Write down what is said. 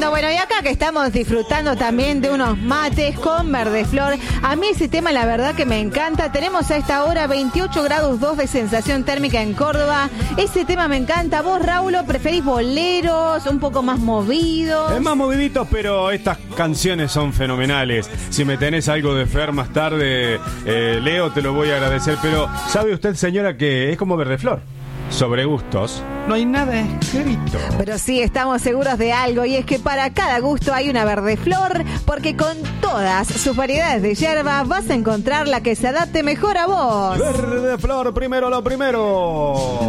lindo. Bueno, y acá que estamos disfrutando también de unos mates con Verdeflor. A mí ese tema la verdad que me encanta. Tenemos a esta hora 28 grados 2 de sensación térmica en Córdoba. Ese tema me encanta. ¿Vos, Raulo, preferís boleros, un poco más movidos? Es más moviditos, pero estas canciones son fenomenales. Si me tenés algo de Fer más tarde, Leo, te lo voy a agradecer. Pero ¿sabe usted, señora, que es como Verdeflor? Sobre gustos no hay nada escrito. Pero sí estamos seguros de algo, y es que para cada gusto hay una Verdeflor, porque con todas sus variedades de hierba vas a encontrar la que se adapte mejor a vos. Verdeflor, primero lo primero.